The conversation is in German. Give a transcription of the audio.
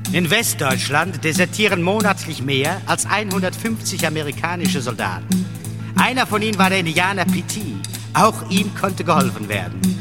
In Westdeutschland desertieren monatlich mehr als 150 amerikanische Soldaten. Einer von ihnen war der Indianer P.T. Auch ihm konnte geholfen werden.